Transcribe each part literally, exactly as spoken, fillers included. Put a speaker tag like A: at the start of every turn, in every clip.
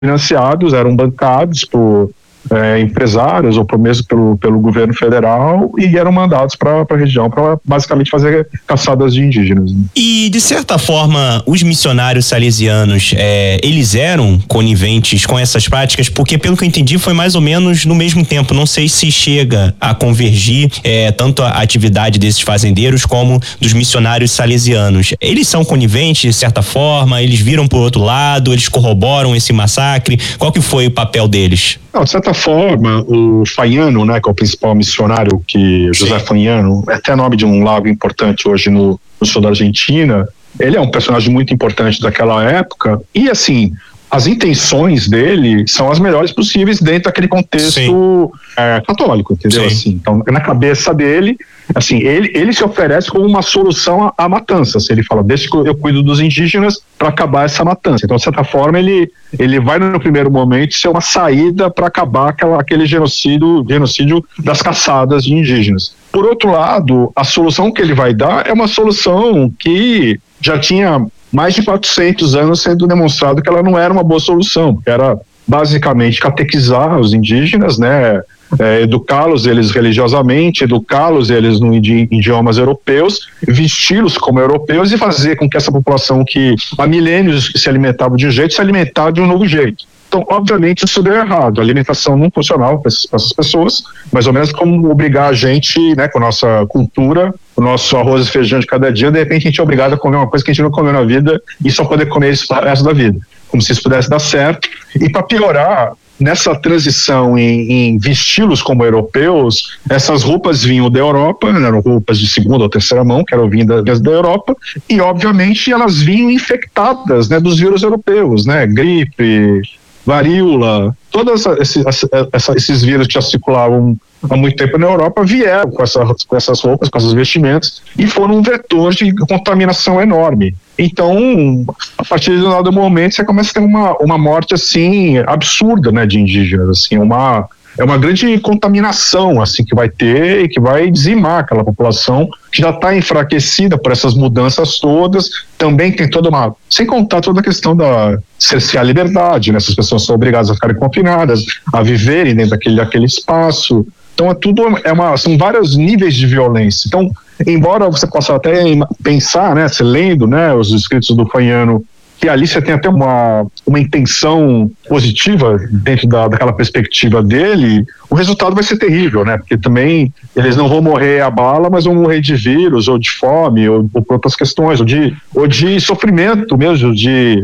A: financiados, eram bancados por é, empresários ou por mesmo pelo, pelo governo federal e eram mandados para a região para basicamente fazer caçadas de indígenas.
B: E, de certa forma, os missionários salesianos, é, eles eram coniventes com essas práticas? Porque, pelo que eu entendi, foi mais ou menos no mesmo tempo. Não sei se chega a convergir é, tanto a atividade desses fazendeiros como dos missionários salesianos. Eles são coniventes, de certa forma? Eles viram por outro lado? Eles corroboram esse massacre? Qual que foi o papel deles?
A: Não, de certa forma, o Faiano, né, que é o principal missionário, que José Faiano, é até nome de um lago importante hoje no, no sul da Argentina, ele é um personagem muito importante daquela época, e assim, as intenções dele são as melhores possíveis dentro daquele contexto é, católico, entendeu? Assim, então, na cabeça dele, assim, ele, ele se oferece como uma solução à, à matança. Assim, ele fala, deixa que eu cuido dos indígenas para acabar essa matança. Então, de certa forma, ele, ele vai no primeiro momento ser uma saída para acabar aquela, aquele genocídio, genocídio das caçadas de indígenas. Por outro lado, a solução que ele vai dar é uma solução que já tinha mais de quatrocentos anos sendo demonstrado que ela não era uma boa solução, porque era basicamente catequizar os indígenas, né, é, educá-los eles religiosamente, educá-los eles no idi- idiomas europeus, vesti-los como europeus e fazer com que essa população que há milênios se alimentava de um jeito, se alimentar de um novo jeito. Então, obviamente, isso deu errado. A alimentação não funcionava para essas pessoas, mais ou menos como obrigar a gente, né, com a nossa cultura, o nosso arroz e feijão de cada dia, de repente a gente é obrigado a comer uma coisa que a gente não comeu na vida e só poder comer isso para o resto da vida. Como se isso pudesse dar certo. E para piorar, nessa transição em, em vesti-los como europeus, essas roupas vinham da Europa, eram roupas de segunda ou terceira mão, que eram vindas da Europa, e obviamente elas vinham infectadas, né, dos vírus europeus, né, gripe, varíola, todos esse, essa, esses vírus que já circulavam há muito tempo na Europa vieram com, essa, com essas roupas, com essas vestimentas e foram um vetor de contaminação enorme. Então, a partir de um dado momento, você começa a ter uma, uma morte assim absurda, né, de indígenas, assim, uma é uma grande contaminação assim que vai ter e que vai dizimar aquela população que já está enfraquecida por essas mudanças todas. Também tem toda uma, sem contar toda a questão da cercear a liberdade, né? Essas pessoas são obrigadas a ficarem confinadas, a viverem dentro daquele, daquele espaço. Então é tudo, é uma, são vários níveis de violência. Então, embora você possa até pensar, né, se lendo, né, os escritos do Faiano, que ali você tem até uma, uma intenção positiva dentro da, daquela perspectiva dele, o resultado vai ser terrível, né? Porque também eles não vão morrer a bala, mas vão morrer de vírus, ou de fome, ou, ou por outras questões, ou de, ou de sofrimento mesmo, de,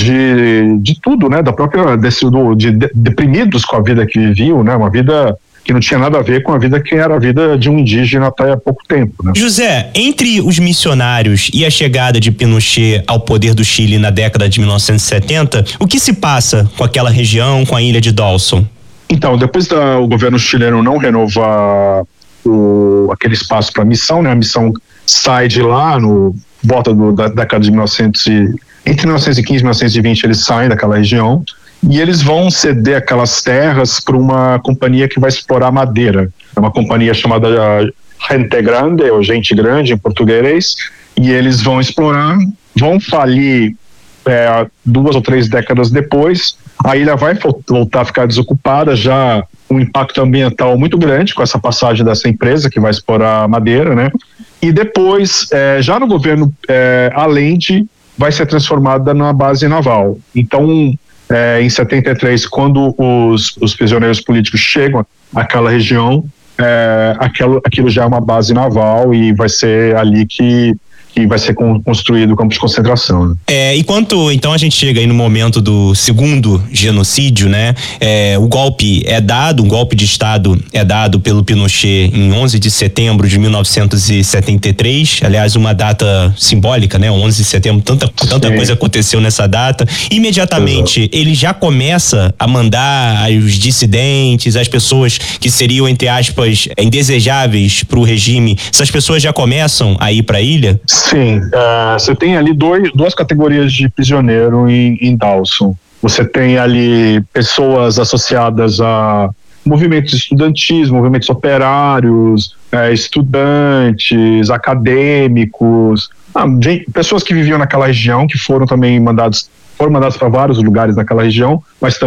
A: de, de tudo, né? Da própria, desse, do, de, de deprimidos com a vida que viviam, né? Uma vida que não tinha nada a ver com a vida que era a vida de um indígena até há pouco tempo, né?
B: José, entre os missionários e a chegada de Pinochet ao poder do Chile na década de mil novecentos e setenta, o que se passa com aquela região, com a ilha de Dawson?
A: Então, depois do governo chileno não renovar o, aquele espaço para a missão, né? A missão sai de lá no volta do, da década de mil e novecentos e, entre mil novecentos e quinze e mil novecentos e vinte eles saem daquela região. E eles vão ceder aquelas terras para uma companhia que vai explorar madeira. É uma companhia chamada Gente Grande, ou Gente Grande em português, e eles vão explorar, vão falir é, duas ou três décadas depois. A ilha vai voltar a ficar desocupada, já um impacto ambiental muito grande com essa passagem dessa empresa que vai explorar madeira, né? E depois, é, já no governo é, Allende, vai ser transformada numa base naval. Então, É, em setenta e três, quando os, os prisioneiros políticos chegam àquela região, é, aquilo, aquilo já é uma base naval e vai ser ali que, que vai ser construído o campo de concentração. Né?
B: É, enquanto então a gente chega aí no momento do segundo genocídio, né? É, o golpe é dado, um golpe de Estado é dado pelo Pinochet em onze de setembro de mil novecentos e setenta e três, aliás, uma data simbólica, né? onze de setembro, tanta, tanta coisa aconteceu nessa data. Imediatamente Exato. Ele já começa a mandar os dissidentes, as pessoas que seriam, entre aspas, indesejáveis para o regime, essas pessoas já começam a ir para a ilha?
A: Sim, uh, você tem ali dois, duas categorias de prisioneiro em, em Dawson. Você tem ali pessoas associadas a movimentos estudantis, movimentos operários, é, estudantes, acadêmicos, ah, gente, pessoas que viviam naquela região, que foram também mandados foram mandados para vários lugares naquela região, mas